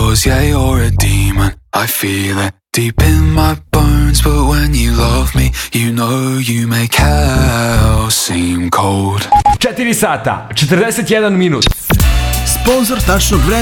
'cause yeah, you're a demon. I feel it deep in my bones, but when you love me, you know you make hell seem cold. 4 sata, 41 minut. Sponzor tačnog vremena